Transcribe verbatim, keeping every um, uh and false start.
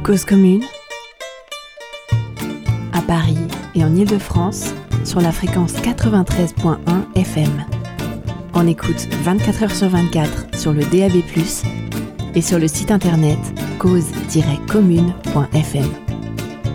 Cause commune, à Paris et en Île-de-France, sur la fréquence quatre-vingt-treize virgule un F M. On écoute vingt-quatre heures sur vingt-quatre sur le D A B plus, et sur le site internet cause tiret commune point F M.